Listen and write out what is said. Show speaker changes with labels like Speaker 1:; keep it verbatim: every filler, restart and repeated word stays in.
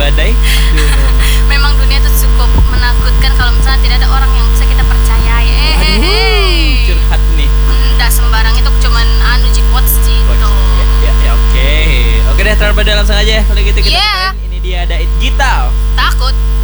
Speaker 1: badai.
Speaker 2: Memang dunia itu cukup menakutkan kalau misalnya tidak ada orang yang bisa kita percayai. Eh,
Speaker 1: Aduh,
Speaker 2: eh,
Speaker 1: curhat nih.
Speaker 2: Nggak sembarang itu cuman anu jipot gitu.
Speaker 1: Ya, ya, ya oke. Oke deh, terlalu langsung aja ya. Kalau gitu kita
Speaker 2: Yeah.
Speaker 1: dengerin. Ini dia ada It Gita.
Speaker 2: Takut.